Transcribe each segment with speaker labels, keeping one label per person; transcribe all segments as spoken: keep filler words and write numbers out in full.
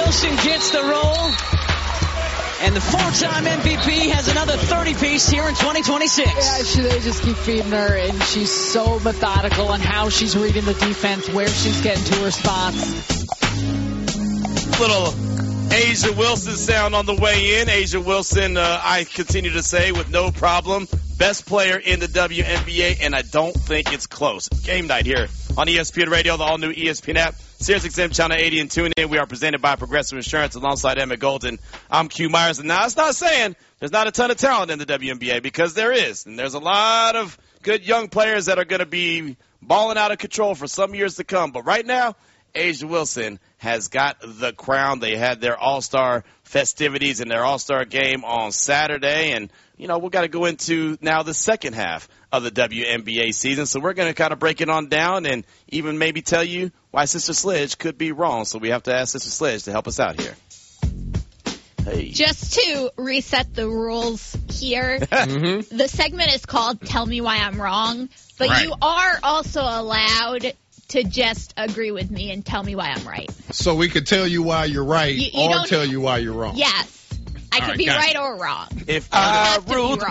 Speaker 1: Wilson gets the roll. And the four-time M V P has another thirty-piece here in twenty twenty-six.
Speaker 2: Yeah, she, they just keep feeding her, and she's so methodical on how she's reading the defense, where she's getting to her spots.
Speaker 3: Little A'ja Wilson sound on the way in. A'ja Wilson, uh, I continue to say, with no problem, best player in the W N B A, and I don't think it's close. Game night here on E S P N Radio, the all-new E S P N app, SiriusXM Channel eighty, and tune in. We are presented by Progressive Insurance alongside Emmett Golden. I'm Q Myers, and now it's not saying there's not a ton of talent in the W N B A, because there is, and there's a lot of good young players that are going to be balling out of control for some years to come. But right now, A'ja Wilson has got the crown. They had their All-Star festivities and their All-Star game on Saturday, and you know, we've got to go into now the second half of the W N B A season. So we're going to kind of break it on down and even maybe tell you why Sister Sledge could be wrong. So we have to ask Sister Sledge to help us out here. Hey.
Speaker 4: Just to reset the rules here, mm-hmm. the segment is called Tell Me Why I'm Wrong, but right. you are also allowed to just agree with me and tell me why I'm right.
Speaker 5: So we could tell you why you're right
Speaker 4: you, you
Speaker 5: or tell you why you're wrong.
Speaker 4: Yes. I could right, be right or wrong.
Speaker 3: If I ruled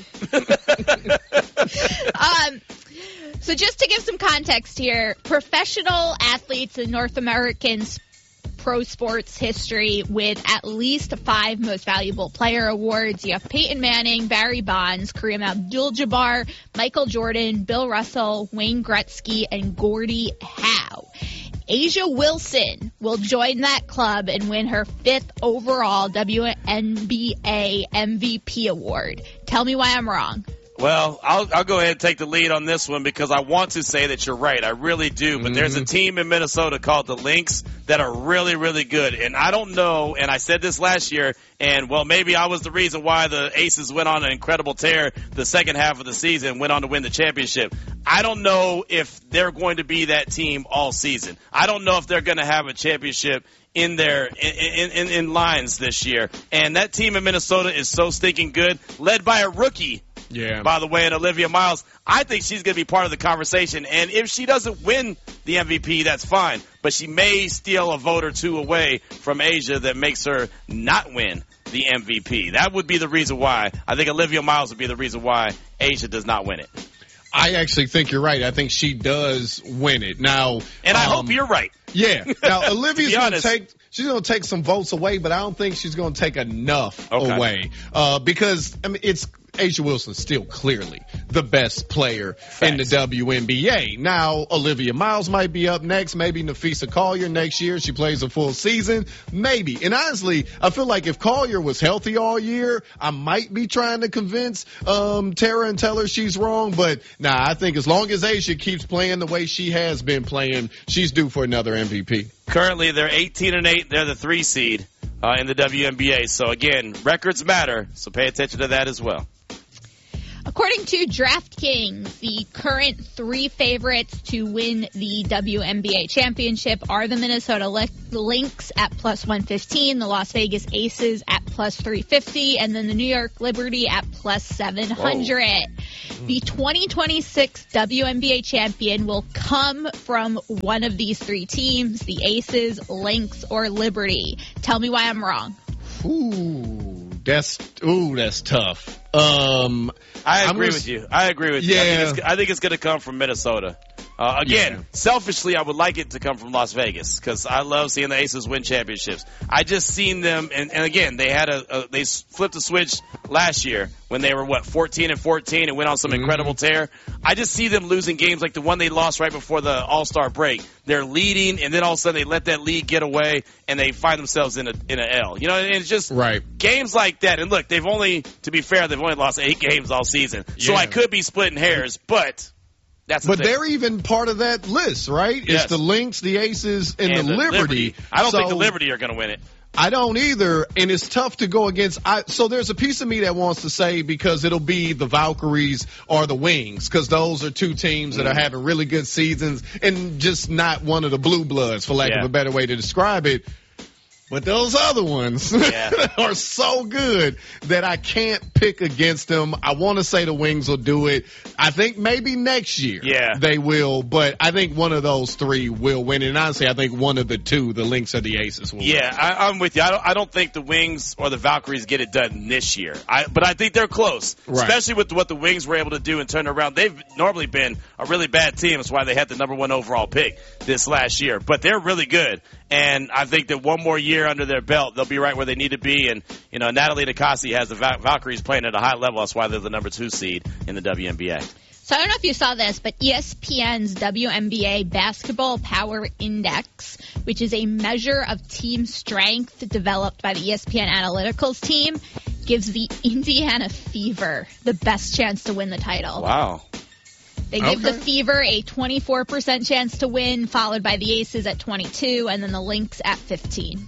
Speaker 3: the
Speaker 4: world. um, so just to give some context here, professional athletes in North American pro sports history with at least five most valuable player awards. You have Peyton Manning, Barry Bonds, Kareem Abdul-Jabbar, Michael Jordan, Bill Russell, Wayne Gretzky, and Gordie Howe. A'ja Wilson will join that club and win her fifth overall W N B A M V P award. Tell me why I'm wrong.
Speaker 3: Well, I'll, I'll go ahead and take the lead on this one because I want to say that you're right. I really do. But mm-hmm. there's a team in Minnesota called the Lynx that are really, really good. And I don't know, and I said this last year, and, well, maybe I was the reason why the Aces went on an incredible tear the second half of the season, went on to win the championship. I don't know if they're going to be that team all season. I don't know if they're going to have a championship in their in, in, in lines this year. And that team in Minnesota is so stinking good, led by a rookie.
Speaker 5: Yeah.
Speaker 3: By the way, and Olivia Miles, I think she's going to be part of the conversation. And if she doesn't win the M V P, that's fine. But she may steal a vote or two away from A'ja that makes her not win the M V P. That would be the reason why. I think Olivia Miles would be the reason why A'ja does not win it.
Speaker 5: I actually think you're right. I think she does win it. Now,
Speaker 3: and I
Speaker 5: um,
Speaker 3: hope you're right.
Speaker 5: Yeah. Now, Olivia's going to take she's going to take some votes away, but I don't think she's going to take enough okay. away uh, because I mean it's A'ja Wilson's still clearly the best player Facts. in the W N B A. Now, Olivia Miles might be up next. Maybe Napheesa Collier next year. She plays a full season. Maybe. And honestly, I feel like if Collier was healthy all year, I might be trying to convince um, Tara and tell her she's wrong. But, nah, I think as long as A'ja keeps playing the way she has been playing, she's due for another M V P.
Speaker 3: Currently, they're eighteen and eight. They're the three seed uh, in the W N B A. So, again, records matter. So pay attention to that as well.
Speaker 4: According to DraftKings, the current three favorites to win the W N B A championship are the Minnesota Lynx at plus one fifteen, the Las Vegas Aces at plus three fifty, and then the New York Liberty at plus seven hundred. Whoa. The twenty twenty-six W N B A champion will come from one of these three teams, the Aces, Lynx, or Liberty. Tell me why I'm wrong.
Speaker 5: Ooh, that's ooh, that's tough. Um,
Speaker 3: I agree with you. I agree with
Speaker 5: yeah.
Speaker 3: you. I think it's, I think it's going to come from Minnesota. Uh, again, yeah. selfishly, I would like it to come from Las Vegas because I love seeing the Aces win championships. I just seen them, and, and again, they had a, a they flipped a switch last year when they were what fourteen and fourteen and went on some mm-hmm. incredible tear. I just see them losing games like the one they lost right before the All-Star break. They're leading, and then all of a sudden they let that lead get away, and they find themselves in a in an L. You know, and it's just
Speaker 5: right.
Speaker 3: games like that. And look, they've only, to be fair, they've only lost eight games all season, yeah. so I could be splitting hairs, but. That's
Speaker 5: but they're even part of that list, right?
Speaker 3: Yes.
Speaker 5: It's the Lynx, the Aces, and, and the, the Liberty.
Speaker 3: Liberty. I don't
Speaker 5: so,
Speaker 3: think the Liberty are going to win it.
Speaker 5: I don't either, and it's tough to go against. I, so there's a piece of me that wants to say because it'll be the Valkyries or the Wings because those are two teams that mm. are having really good seasons and just not one of the blue bloods, for lack
Speaker 3: yeah.
Speaker 5: of a better way to describe it. But those other ones
Speaker 3: yeah.
Speaker 5: are so good that I can't pick against them. I want to say the Wings will do it. I think maybe next year
Speaker 3: yeah.
Speaker 5: they will, but I think one of those three will win. And honestly, I think one of the two, the Lynx or the Aces, will
Speaker 3: yeah,
Speaker 5: win.
Speaker 3: Yeah, I'm with you. I don't, I don't think the Wings or the Valkyries get it done this year. I, but I think they're close,
Speaker 5: right.
Speaker 3: especially with what the Wings were able to do and turn around. They've normally been a really bad team. That's why they had the number one overall pick this last year. But they're really good. And I think that one more year under their belt, they'll be right where they need to be. And, you know, Natalie Nikasi has the Val- Valkyries playing at a high level. That's why they're the number two seed in the W N B A.
Speaker 4: So I don't know if you saw this, but E S P N's W N B A Basketball Power Index, which is a measure of team strength developed by the E S P N Analyticals team, gives the Indiana Fever the best chance to win the title.
Speaker 3: Wow.
Speaker 4: They give
Speaker 5: Okay.
Speaker 4: the Fever a twenty-four percent chance to win, followed by the Aces at twenty-two, and then the Lynx at fifteen.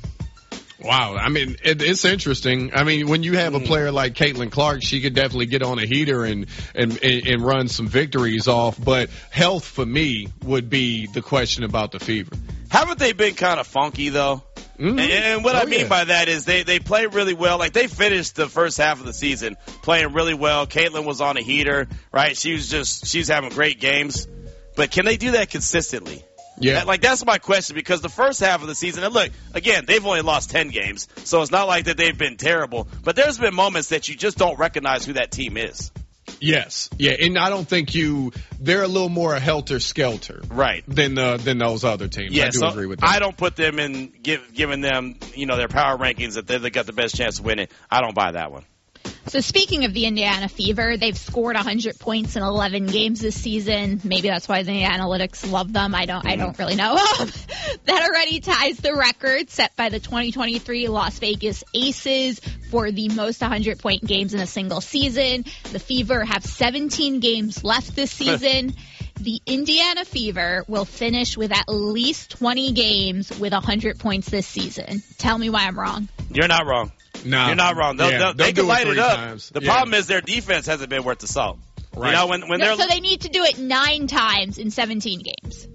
Speaker 5: Wow. I mean, it, it's interesting. I mean, when you have a player like Caitlin Clark, she could definitely get on a heater and, and, and run some victories off. But health, for me, would be the question about the Fever.
Speaker 3: Haven't they been kind of funky, though?
Speaker 5: Mm-hmm.
Speaker 3: And, and what
Speaker 5: oh,
Speaker 3: I mean
Speaker 5: yeah.
Speaker 3: by that is they, they play really well. Like, they finished the first half of the season playing really well. Caitlin was on a heater, right? She was just, she's having great games. But can they do that consistently?
Speaker 5: Yeah.
Speaker 3: That, like, that's my question, because the first half of the season, and look, again, they've only lost ten games, so it's not like that they've been terrible. But there's been moments that you just don't recognize who that team is.
Speaker 5: Yes. Yeah. And I don't think you, they're a little more helter-skelter.
Speaker 3: Right.
Speaker 5: Than, uh, than those other teams.
Speaker 3: Yeah,
Speaker 5: I do
Speaker 3: so
Speaker 5: agree with that.
Speaker 3: I don't put them in, give, giving them, you know, their power rankings that they've got the best chance to win it. I don't buy that one.
Speaker 4: So speaking of the Indiana Fever, they've scored one hundred points in eleven games this season. Maybe that's why the analytics love them. I don't. I don't really know. That already ties the record set by the twenty twenty-three Las Vegas Aces for the most one hundred point games in a single season. The Fever have seventeen games left this season. The Indiana Fever will finish with at least twenty games with one hundred points this season. Tell me why I'm wrong.
Speaker 3: You're not wrong.
Speaker 5: No,
Speaker 3: You're not wrong. They'll,
Speaker 5: yeah,
Speaker 3: they'll,
Speaker 5: they'll
Speaker 3: they can
Speaker 5: do
Speaker 3: light
Speaker 5: it
Speaker 3: it up.
Speaker 5: times.
Speaker 3: The
Speaker 5: yeah.
Speaker 3: problem is their defense hasn't been worth the salt.
Speaker 5: Right.
Speaker 3: You know, when, when
Speaker 4: No,
Speaker 3: they're
Speaker 4: so they need to do it nine times in seventeen games.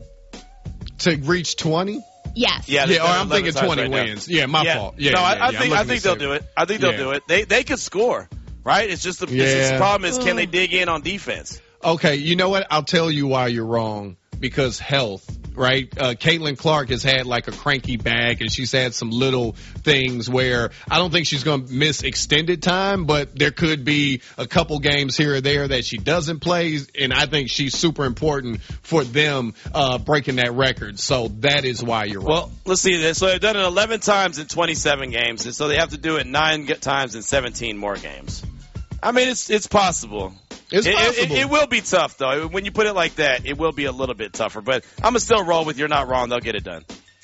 Speaker 5: To reach twenty?
Speaker 4: Yes.
Speaker 3: Yeah,
Speaker 5: Yeah, or I'm
Speaker 3: eleven
Speaker 5: thinking
Speaker 3: times
Speaker 5: twenty
Speaker 3: right now.
Speaker 5: wins. Yeah, my
Speaker 3: yeah.
Speaker 5: fault. Yeah,
Speaker 3: no,
Speaker 5: yeah,
Speaker 3: I, I
Speaker 5: yeah,
Speaker 3: think
Speaker 5: I'm
Speaker 3: I
Speaker 5: looking
Speaker 3: think
Speaker 5: at
Speaker 3: they'll
Speaker 5: seven.
Speaker 3: do it. I think they'll
Speaker 5: Yeah.
Speaker 3: do it. They they could score, right? It's just the, it's just the
Speaker 5: Yeah.
Speaker 3: problem is can they dig in on defense?
Speaker 5: Okay, you know what? I'll tell you why you're wrong. Because health, right? Uh, Caitlin Clark has had like a cranky back, and she's had some little things where I don't think she's going to miss extended time, but there could be a couple games here or there that she doesn't play, and I think she's super important for them uh, breaking that record. So that is why you're wrong.
Speaker 3: Well, let's see this. So they've done it eleven times in twenty-seven games, and so they have to do it nine times in seventeen more games. I mean, it's it's possible.
Speaker 5: It's
Speaker 3: it,
Speaker 5: possible.
Speaker 3: It, it, it will be tough, though. When you put it like that, it will be a little bit tougher. But I'm going to still roll with you're not wrong. They'll get it done.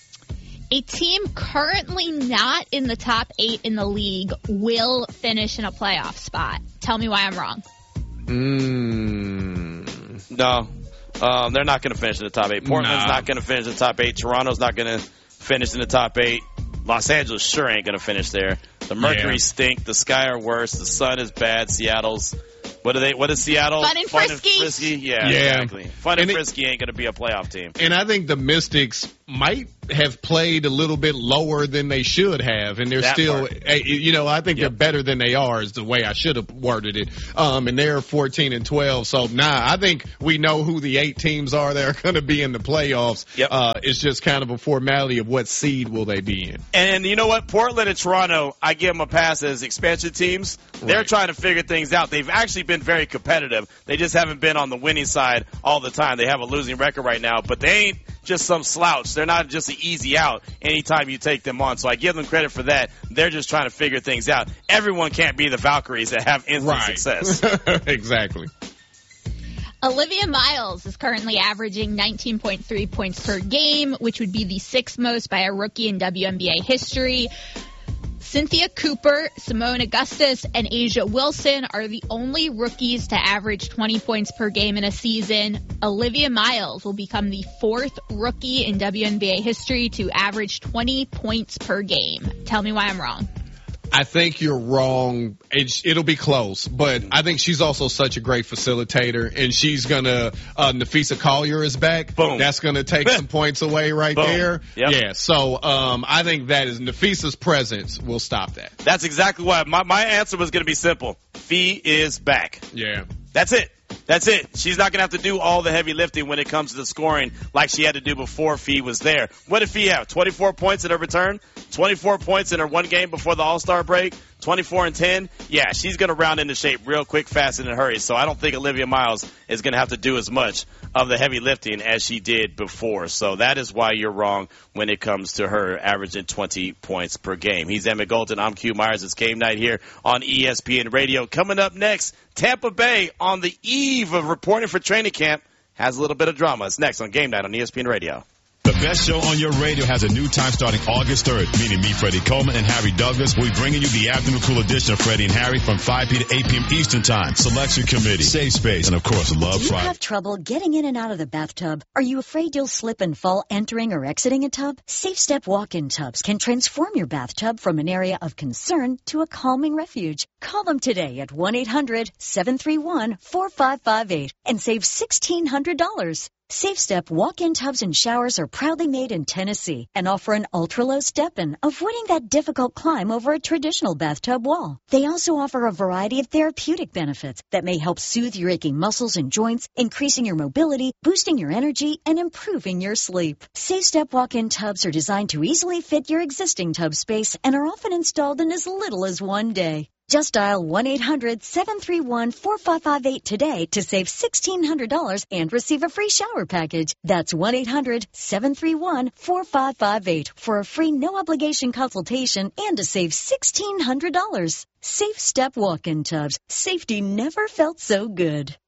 Speaker 4: A team currently not in the top eight in the league will finish in a playoff spot. Tell me why I'm wrong.
Speaker 5: Mm.
Speaker 3: No. Um, they're not going to finish in the top eight. Portland's
Speaker 5: Nah.
Speaker 3: not going to finish in the top eight. Toronto's not going to finish in the top eight. Los Angeles sure ain't going to finish there. The Mercury
Speaker 5: Yeah.
Speaker 3: stink. The Sky are worse. The Sun is bad. Seattle's. What are they? What is Seattle?
Speaker 4: Fun and frisky.
Speaker 3: Yeah,
Speaker 5: Yeah.
Speaker 3: exactly. Fun and,
Speaker 5: And it-
Speaker 3: frisky ain't going to be a playoff team.
Speaker 5: And I think the Mystics might have played a little bit lower than they should have, and they're
Speaker 3: That
Speaker 5: still,
Speaker 3: part.
Speaker 5: eh, you know, I think
Speaker 3: Yep.
Speaker 5: they're better than they are is the way I should have worded it. Um, and they're fourteen and twelve. So, nah, I think we know who the eight teams are that are going to be in the playoffs.
Speaker 3: Yep.
Speaker 5: Uh, it's just kind of a formality of what seed will they be in.
Speaker 3: And you know what? Portland and Toronto, I give them a pass as expansion teams. They're
Speaker 5: Right.
Speaker 3: trying to figure things out. They've actually been very competitive. They just haven't been on the winning side all the time. They have a losing record right now, but they ain't just some slouch. They're not just an easy out anytime you take them on. So I give them credit for that. They're just trying to figure things out. Everyone can't be the Valkyries that have instant
Speaker 5: Right.
Speaker 3: success.
Speaker 5: Exactly.
Speaker 4: Olivia Miles is currently averaging nineteen point three points per game, which would be the sixth most by a rookie in W N B A history. Cynthia Cooper, Simone Augustus, and Asia Wilson are the only rookies to average twenty points per game in a season. Olivia Miles will become the fourth rookie in W N B A history to average twenty points per game. Tell me why I'm wrong.
Speaker 5: I think you're wrong. It, it'll be close, but I think she's also such a great facilitator, and she's going to uh, – Nafisa Collier is back.
Speaker 3: Boom.
Speaker 5: That's going to take some points away right
Speaker 3: Boom.
Speaker 5: there.
Speaker 3: Yep.
Speaker 5: Yeah, so um, I think that is – Nafisa's presence will stop that.
Speaker 3: That's exactly why. My, my answer was going to be simple. Fee is back.
Speaker 5: Yeah.
Speaker 3: That's it. That's it. She's not going to have to do all the heavy lifting when it comes to the scoring like she had to do before Fee was there. What did Fee have? twenty-four points in her return? twenty-four points in her one game before the All-Star break? twenty-four and ten? Yeah, she's going to round into shape real quick, fast, and in a hurry. So I don't think Olivia Miles is going to have to do as much of the heavy lifting as she did before. So that is why you're wrong when it comes to her averaging twenty points per game. He's Emmett Golden. I'm Q Myers. It's game night here on E S P N Radio. Coming up next, Tampa Bay on the eve of reporting for training camp has a little bit of drama. It's next on Game Night on E S P N Radio.
Speaker 6: The best show on your radio has a new time starting August third. Meaning me, Freddie Coleman, and Harry Douglas. We'll be bringing you the afternoon cool edition of Freddie and Harry from five p.m. to eight p.m. Eastern Time. Selection Committee, Safe Space, and of course, Love
Speaker 7: Do you
Speaker 6: Friday.
Speaker 7: have trouble getting in and out of the bathtub? Are you afraid you'll slip and fall entering or exiting a tub? Safe Step walk-in tubs can transform your bathtub from an area of concern to a calming refuge. Call them today at one eight hundred seven three one four five five eight and save sixteen hundred dollars. Safe Step walk-in tubs and showers are proudly made in Tennessee and offer an ultra-low step-in, avoiding that difficult climb over a traditional bathtub wall. They also offer a variety of therapeutic benefits that may help soothe your aching muscles and joints, increasing your mobility, boosting your energy, and improving your sleep. Safe Step walk-in tubs are designed to easily fit your existing tub space and are often installed in as little as one day. Just dial one eight hundred seven three one four five five eight today to save sixteen hundred dollars and receive a free shower package. That's one eight hundred seven three one four five five eight for a free no-obligation consultation and to save sixteen hundred dollars. Safe Step walk-in tubs. Safety never felt so good.